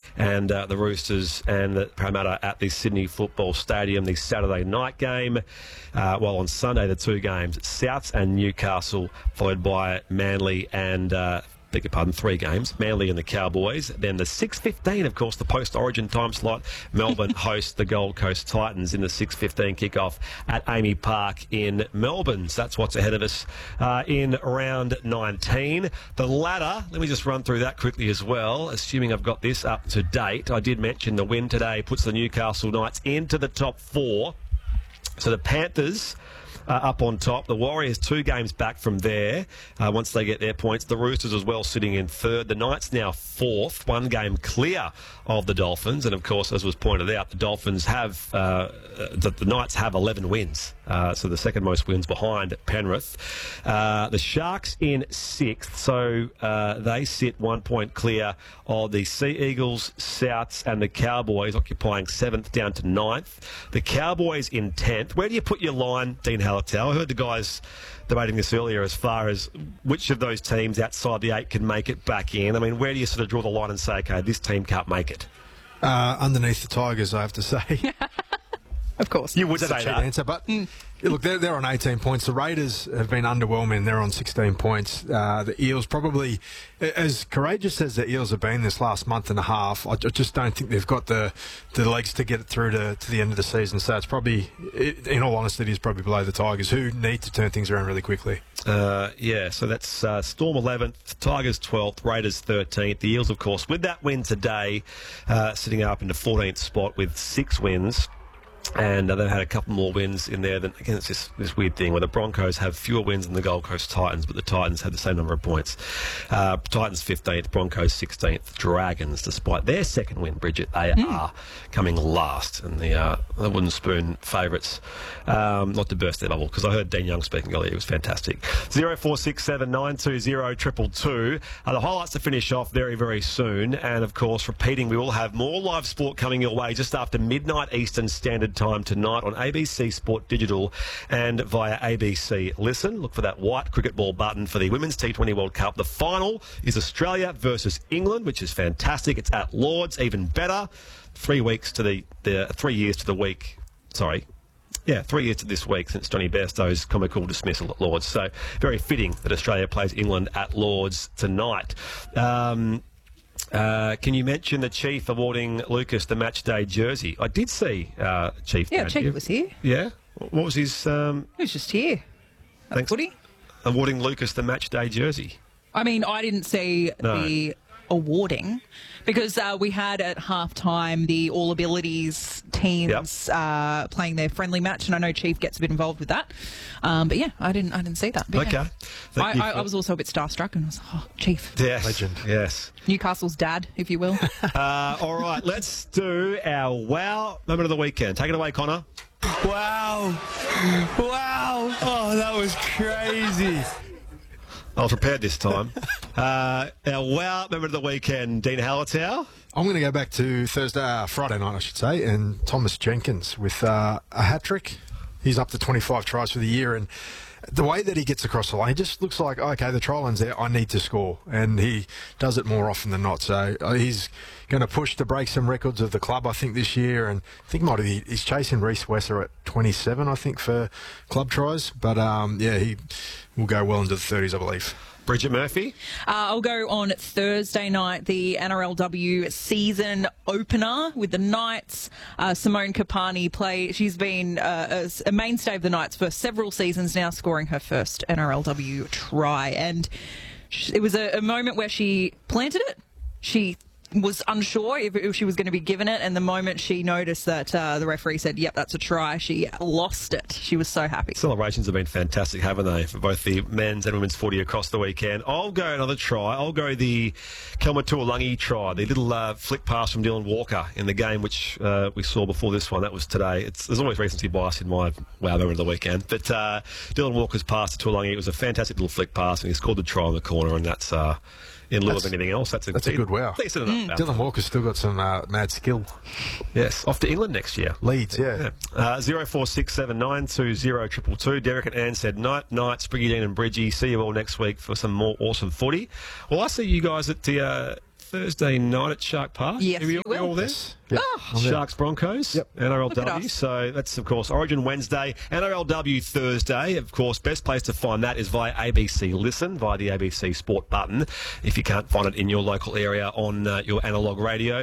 and the Roosters and the Parramatta at the Sydney Football Stadium, the Saturday night game. While on Sunday, the two games, Souths and Newcastle, followed by Manly and... beg your pardon, three games, Manly and the Cowboys. Then the 6:15, of course, the post-Origin time slot. Melbourne hosts the Gold Coast Titans in the 6:15 kickoff at Amy Park in Melbourne. So that's what's ahead of us in round 19. The ladder, let me just run through that quickly as well, assuming I've got this up to date. I did mention the win today puts the Newcastle Knights into the top four. So the Panthers... up on top. The Warriors 2 games back from there once they get their points. The Roosters as well sitting in third. The Knights now fourth, 1 game clear of the Dolphins. And of course, as was pointed out, the Dolphins have, the Knights have 11 wins. So the second most wins behind Penrith. The Sharks in 6th. So they sit 1 point clear of the Sea Eagles, Souths and the Cowboys, occupying 7th down to 9th. The Cowboys in 10th. Where do you put your line, Dean Hallertau? I heard the guys debating this earlier as far as which of those teams outside the 8 can make it back in. I mean, where do you sort of draw the line and say, okay, this team can't make it? Underneath the Tigers, I have to say. Of course. You would say That's a cheap that. answer, but look, they're on 18 points. The Raiders have been underwhelming. They're on 16 points. The Eels probably, as courageous as the Eels have been this last month and a half, I just don't think they've got the legs to get it through to the end of the season. So it's probably, in all honesty, it is probably below the Tigers, who need to turn things around really quickly. Yeah, so that's Storm 11th, Tigers 12th, Raiders 13th. The Eels, of course, with that win today, sitting up in the 14th spot with 6 wins. And they've had a couple more wins in there. Again, it's this weird thing where the Broncos have fewer wins than the Gold Coast Titans, but the Titans have the same number of points. Titans 15th, Broncos 16th. Dragons, despite their second win, Bridget, they are coming last. And the Wooden Spoon favourites, not to burst their bubble, because I heard Dean Young speaking earlier. It was fantastic. 0467 920 222. The highlights to finish off very, very soon. And, of course, repeating, we will have more live sport coming your way just after midnight Eastern Standard Time tonight on ABC Sport Digital and via ABC Listen. Look for that white cricket ball button for the Women's T20 World Cup. The final is Australia versus England, which is fantastic. It's at Lords, even better. 3 weeks to the 3 years to the week. Sorry. Yeah, 3 years to this week since Johnny Bairstow's comical dismissal at Lords. So very fitting that Australia plays England at Lords tonight. Can you mention the Chief awarding Lucas the match day jersey? I did see Chief. Yeah, Chief was here. Yeah? What was his... He was just here. Thanks. Footy. Awarding Lucas the match day jersey. I mean, I didn't see the awarding because we had at halftime the All Abilities teams playing their friendly match, and I know Chief gets a bit involved with that. But yeah, I didn't see that. But okay. Yeah. I was also a bit starstruck and was like, oh, Chief. Yes. Legend. Yes. Newcastle's dad, if you will. All right, let's do our wow moment of the weekend. Take it away, Connor. Wow. Wow. Oh, that was crazy. I was prepared this time. Our wow moment of the weekend, Dean Hallertau. I'm going to go back to Friday night, I should say, and Thomas Jenkins with a hat-trick. He's up to 25 tries for the year, and the way that he gets across the line, he just looks like, okay, the try line's there, I need to score. And he does it more often than not. So he's going to push to break some records of the club, I think, this year. And I think he's chasing Reece Wesser at 27, I think, for club tries. But, yeah, he will go well into the 30s, I believe. Bridget Murphy. I'll go on Thursday night, the NRLW season opener with the Knights. Simone Kapani play. She's been a mainstay of the Knights for several seasons now, scoring her first NRLW try. And it was a moment where she planted it. She was unsure if she was going to be given it, and the moment she noticed that the referee said, yep, that's a try, she lost it. She was so happy. Celebrations have been fantastic, haven't they, for both the men's and women's footy across the weekend. I'll go another try. I'll go the Kelma Tuolangi try, the little flick pass from Dylan Walker in the game, which we saw before this one. That was today. There's always recency bias in my wow moment of the weekend. But Dylan Walker's pass to Tuolangi, it was a fantastic little flick pass, and he scored the try in the corner, and that's... in lieu of anything else, that's a good wow. Decent enough. Dylan Walker's still got some mad skill. Yes, off to England next year. Leeds, yeah. 0467 920 222. Derek and Ann said, night, Spriggy, Dean and Bridgie. See you all next week for some more awesome footy. Well, I see you guys at the Thursday night at Shark Park. Yes, Are you will. all there? Yep. I'm there. Sharks Broncos, Yep. Look at NRLW. us. So that's, of course, Origin Wednesday, NRLW Thursday. Of course, best place to find that is via ABC Listen, via the ABC Sport button, if you can't find it in your local area on your analogue radio.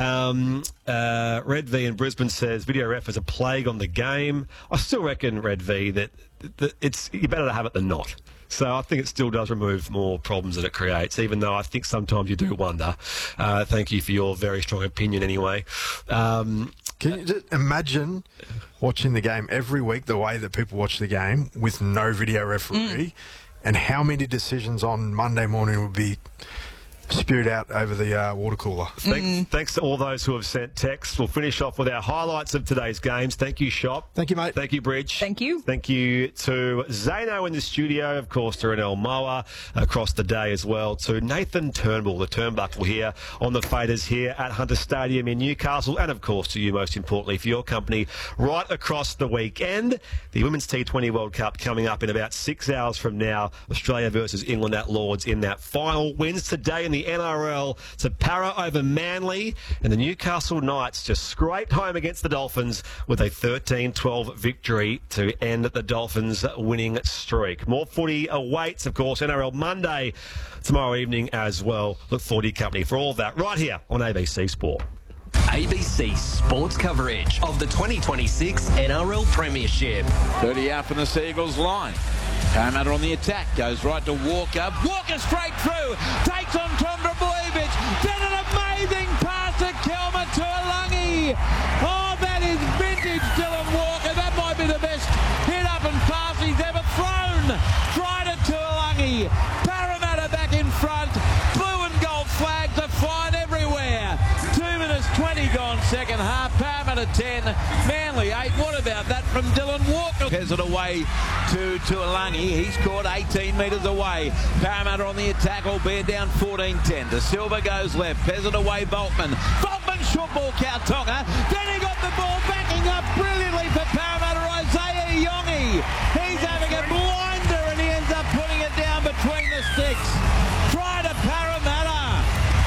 Red V in Brisbane says video ref is a plague on the game. I still reckon, Red V, that it's you better to have it than not. So I think it still does remove more problems that it creates, even though I think sometimes you do wonder. Thank you for your very strong opinion anyway. Can you just imagine watching the game every week the way that people watch the game with no video referee, and how many decisions on Monday morning would be spewed out over the water cooler? Thanks to all those who have sent texts. We'll finish off with our highlights of today's games. Thank you, Shop. Thank you, mate. Thank you, Bridge. Thank you. Thank you to Zano in the studio, of course, to Renell Moa across the day as well, to Nathan Turnbull, the turnbuckle here on the Faders here at Hunter Stadium in Newcastle, and of course to you, most importantly, for your company right across the weekend. The Women's T20 World Cup coming up in about 6 hours from now. Australia versus England at Lords in that final. Wins today in the NRL to Para over Manly, and the Newcastle Knights just scraped home against the Dolphins with a 13-12 victory to end the Dolphins' winning streak. More footy awaits, of course, NRL Monday tomorrow evening as well. Look forward to your company for all of that right here on ABC Sport. ABC Sports coverage of the 2026 NRL Premiership. 30 out from the Seagulls line. Parramatta on the attack, goes right to Walker. Walker straight through, takes on Tom Drabojevic. Then an amazing pass to Kelma Tuolangi. Oh, that is vintage Dylan Walker. That might be the best hit up and pass he's ever thrown. Try to Tuolangi. Parramatta back in front. Blue and gold flags are flying everywhere. 2 minutes 20 gone second half. Parramatta 10, Manly 8. What about that from Dylan Walker? Has it away to Tuolangi. He's caught 18 metres away. Parramatta on the attack, albeit down 14-10. De Silva goes left. Peasant away, Boltman. Boltman short ball, Kautonga. Then he got the ball backing up brilliantly for Parramatta. Isaiah Iongi. He's having a blinder and he ends up putting it down between the sticks. Try to Parramatta.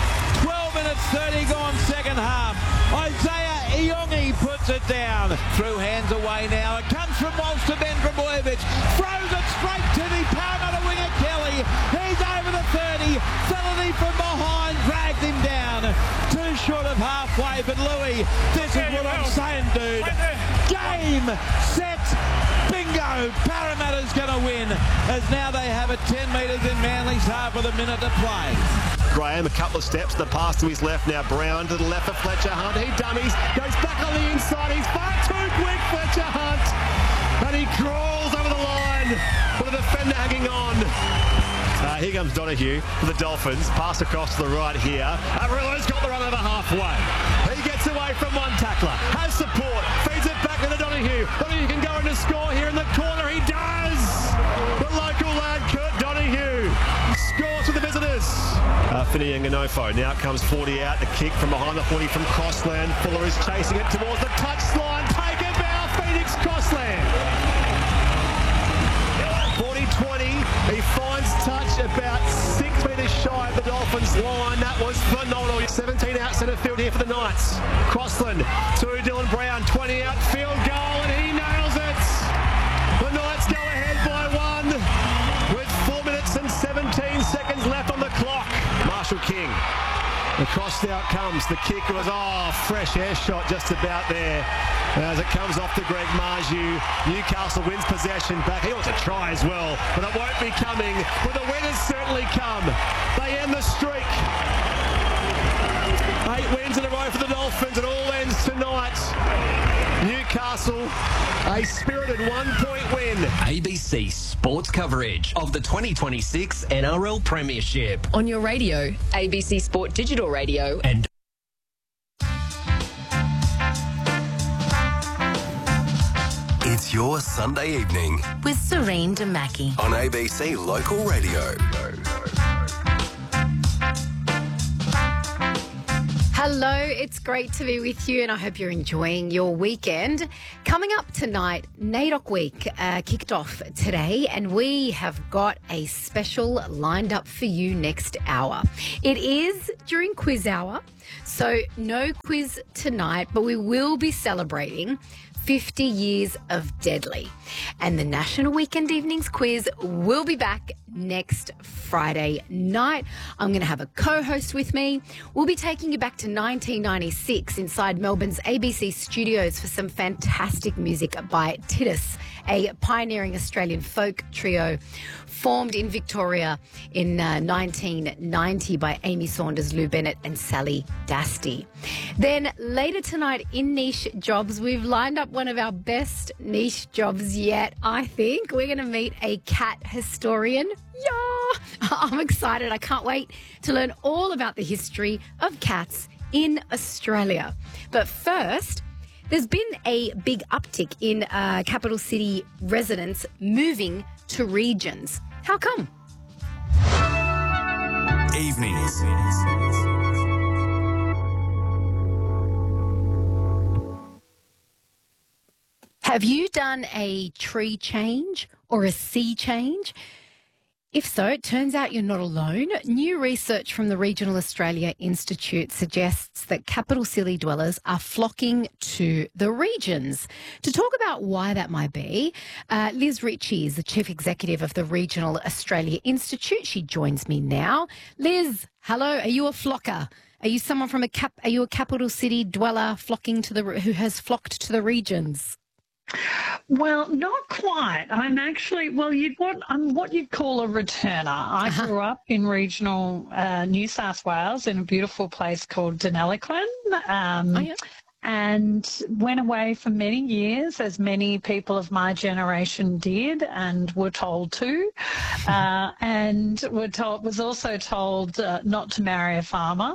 12 minutes 30 gone second half. Isaiah Iongi puts it down. Through hands away now. It comes from Walsh to Ben Drabojevic. Throws it straight to the Parramatta winger Kelly. He's over the 30. Felony from behind drags him down. Too short of halfway. But Louis, this is what I'm saying, dude. Game, set, bingo. Parramatta's going to win. As now they have it 10 metres in Manly's half with a minute to play. Graham, a couple of steps, the pass to his left now. Brown to the left of Fletcher Hunt. He dummies, goes back on the inside. He's far too quick, Fletcher Hunt. And he crawls over the line with the defender hanging on. Here comes Donahue for the Dolphins. Pass across to the right here. Averillo's got the run over halfway. He gets away from one tackler. Has support. Feeds it back into Donahue. Donahue can go in to score here in the corner. He does! The local lad, Kurt Donahue, scores for the visitors. Finney and Ganofo. Now it comes 40 out. The kick from behind the 40 from Crossland. Fuller is chasing it towards the touchline. Take it now, Phoenix Crossland. 40-20. He finds touch about 6 metres shy of the Dolphins line. That was phenomenal. 17 out centre field here for the Knights. Crossland to Dylan Brown. 20 out field goal and he nails it. The Knights go ahead by 1 with 4 minutes and 17 seconds left on the clock. Marshall King. The cross out comes. The kick was, fresh air shot just about there. As it comes off to Greg Marju. Newcastle wins possession back. He wants a try as well, but it won't be coming. But the winners certainly come. They end the streak. 8 wins in a row for the Dolphins. It all ends tonight. Newcastle, a spirited 1-point win. ABC Sports coverage of the 2026 NRL Premiership. On your radio, ABC Sport Digital Radio. And It's your Sunday evening with Serene Damaki on ABC Local Radio. Hello. Hello, it's great to be with you and I hope you're enjoying your weekend. Coming up tonight, NAIDOC Week kicked off today and we have got a special lined up for you next hour. It is during quiz hour, so no quiz tonight, but we will be celebrating 50 years of Deadly. And the National Weekend Evenings Quiz will be back next Friday night. I'm going to have a co-host with me. We'll be taking you back to 1996 inside Melbourne's ABC studios for some fantastic music by Titus, a pioneering Australian folk trio formed in Victoria in 1990 by Amy Saunders, Lou Bennett and Sally Dasty. Then later tonight in Niche Jobs, we've lined up one of our best niche jobs yet, I think. We're going to meet a cat historian. Yeah! I'm excited. I can't wait to learn all about the history of cats in Australia. But first, there's been a big uptick in capital city residents moving to regions. How come? Evenings. Have you done a tree change or a sea change? If so, it turns out you're not alone. New research from the Regional Australia Institute suggests that capital city dwellers are flocking to the regions. To talk about why that might be, Liz Ritchie is the Chief Executive of the Regional Australia Institute. She joins me now. Liz, hello. Are you a flocker? Are you someone from are you a capital city dweller who has flocked to the regions? Well, not quite. I'm actually, I'm what you'd call a returner. I grew up in regional New South Wales in a beautiful place called Deniliquin. And went away for many years, as many people of my generation did and were told to, and was also told not to marry a farmer.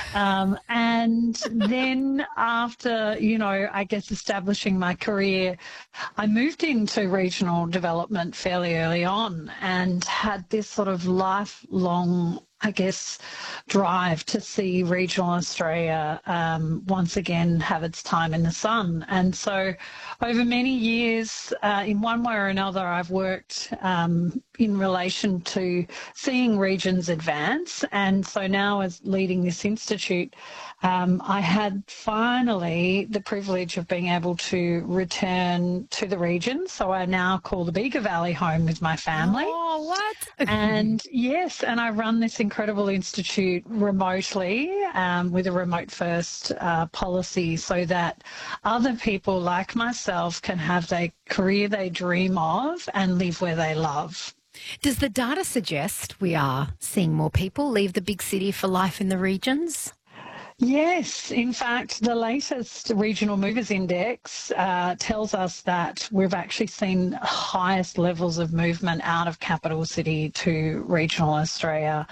And then after, I guess establishing my career, I moved into regional development fairly early on and had this sort of lifelong, I guess, drive to see regional Australia once again have its time in the sun. And so over many years, in one way or another, I've worked in relation to seeing regions advance. And so now, as leading this institute, I had finally the privilege of being able to return to the region. So I now call the Bega Valley home with my family. Oh, what? And yes, and I run this incredible institute remotely with a remote first policy so that other people like myself can have the career they dream of and live where they love. Does the data suggest we are seeing more people leave the big city for life in the regions? Yes. In fact, the latest Regional Movers Index tells us that we've actually seen highest levels of movement out of capital city to regional Australia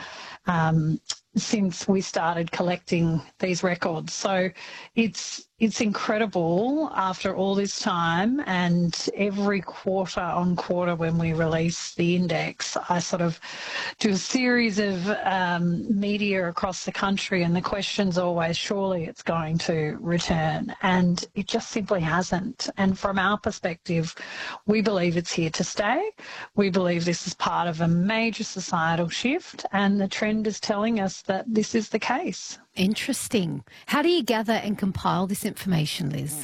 since we started collecting these records. So it's incredible after all this time, and every quarter on quarter when we release the index, I sort of do a series of media across the country, and the question's always, surely it's going to return, and it just simply hasn't. And from our perspective, we believe it's here to stay. We believe this is part of a major societal shift, and the trend is telling us that this is the case. Interesting. How do you gather and compile this information, Liz?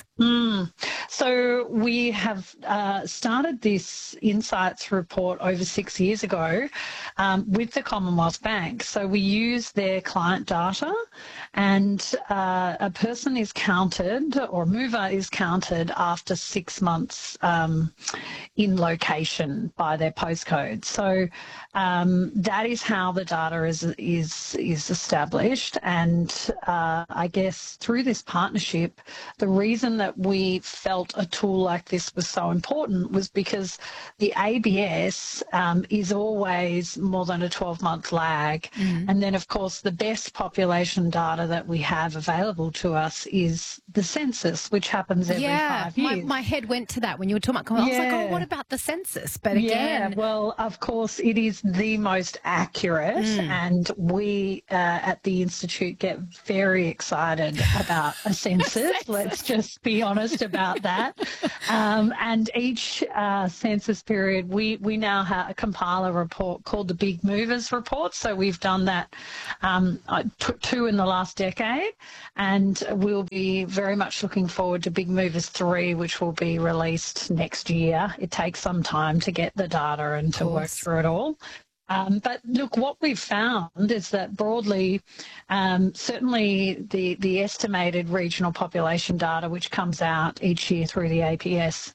So we have started this Insights report over 6 years ago with the Commonwealth Bank. So we use their client data, and a person is counted, or a mover is counted after 6 months in location by their postcode. So that is how the data is established. And I guess through this partnership, the reason that we felt felt a tool like this was so important was because the ABS is always more than a 12-month lag. And then, of course, the best population data that we have available to us is the census, which happens every 5 years. My head went to that when you were talking about I was like, oh, what about the census? But again... Yeah, well, of course, it is the most accurate, and we at the Institute get very excited about a census. Let's just be honest about that. And each census period, we now compile a report called the Big Movers Report. So we've done that 2 in the last decade, and we'll be very much looking forward to Big Movers 3, which will be released next year. It takes some time to get the data and to work through it all. But look, what we've found is that broadly, certainly the estimated regional population data, which comes out each year through the ABS,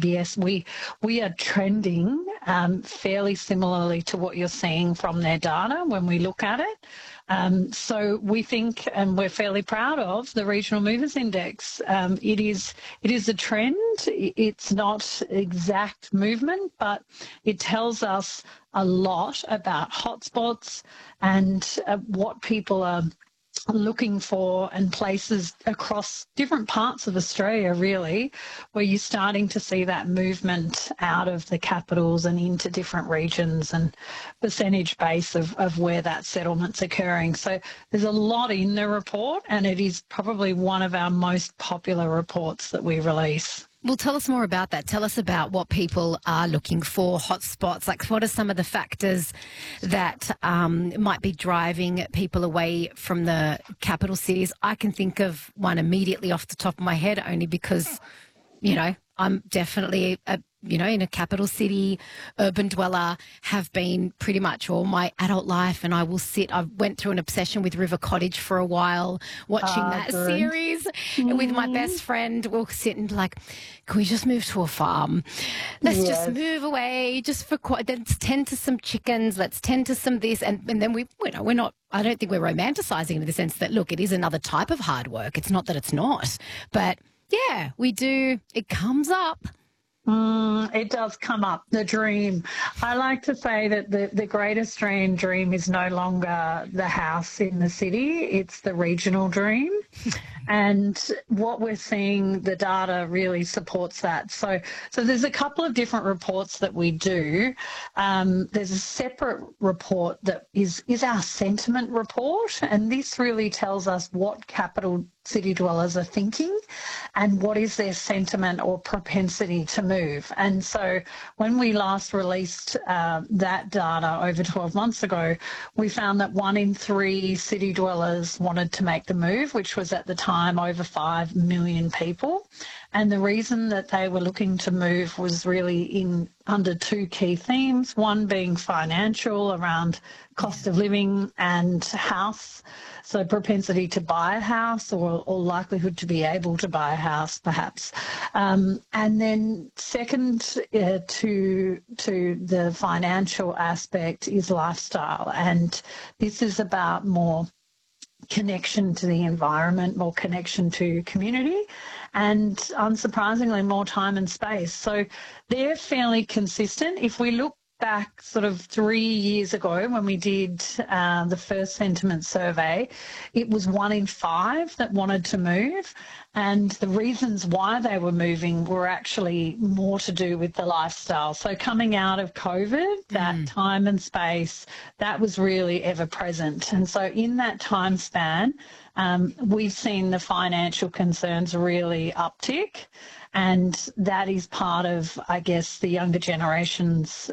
we are trending fairly similarly to what you're seeing from their data when we look at it. So we think, and we're fairly proud of, the Regional Movers Index. It is a trend. It's not exact movement, but it tells us a lot about hotspots and what people are looking for, and places across different parts of Australia, really, where you're starting to see that movement out of the capitals and into different regions and percentage base of where that settlement's occurring. So there's a lot in the report, and it is probably one of our most popular reports that we release. Well, tell us more about that. Tell us about what people are looking for, hotspots. Like, what are some of the factors that might be driving people away from the capital cities? I can think of one immediately off the top of my head, only because, you know, I'm definitely in a capital city, urban dweller, have been pretty much all my adult life, and I went through an obsession with River Cottage for a while, watching that series with my best friend. We'll sit and like, can we just move to a farm? Let's just move away, let's tend to some chickens, let's tend to some this, and then we're not, I don't think we're romanticising in the sense that, look, it is another type of hard work. It's not that it's not, but yeah, we do, it comes up. It does come up, the dream. I like to say that the great Australian dream is no longer the house in the city, it's the regional dream. And what we're seeing, the data really supports that. So there's a couple of different reports that we do. There's a separate report that is our sentiment report, and this really tells us what capital city dwellers are thinking and what is their sentiment or propensity to move. And so when we last released that data over 12 months ago, we found that 1 in 3 city dwellers wanted to make the move, which was at the time over 5 million people. And the reason that they were looking to move was really under 2 key themes, one being financial, around cost of living and house, so propensity to buy a house or likelihood to be able to buy a house, perhaps. And then second to the financial aspect is lifestyle, and this is about more connection to the environment, more connection to community, and unsurprisingly more time and space. So they're fairly consistent. If we look back sort of 3 years ago when we did the first sentiment survey, it was 1 in 5 that wanted to move, and the reasons why they were moving were actually more to do with the lifestyle. So coming out of COVID, that time and space, that was really ever present. And so in that time span, we've seen the financial concerns really uptick. And that is part of, I guess, the younger generation's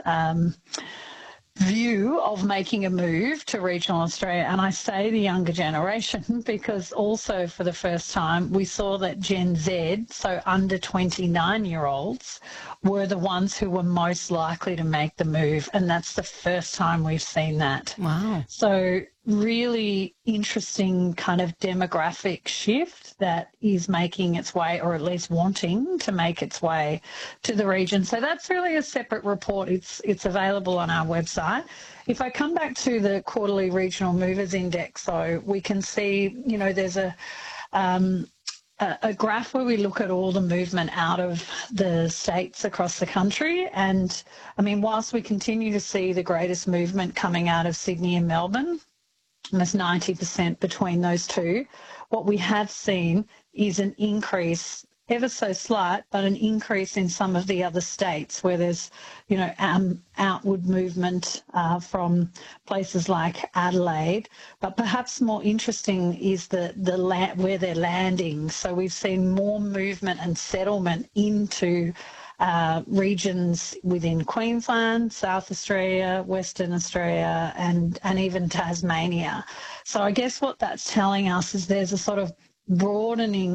view of making a move to regional Australia. And I say the younger generation because also for the first time we saw that Gen Z, so under 29-year-olds, were the ones who were most likely to make the move. And that's the first time we've seen that. Wow. So really interesting kind of demographic shift that is making its way, or at least wanting to make its way to the region. So that's really a separate report. It's available on our website. If I come back to the quarterly regional movers index, though, we can see, there's a graph where we look at all the movement out of the states across the country. And I mean, whilst we continue to see the greatest movement coming out of Sydney and Melbourne, almost 90% between those two, what we have seen is an increase, ever so slight, but an increase in some of the other states where there's, outward movement from places like Adelaide. But perhaps more interesting is where they're landing. So we've seen more movement and settlement into regions within Queensland, South Australia, Western Australia, and even Tasmania. So I guess what that's telling us is there's a sort of broadening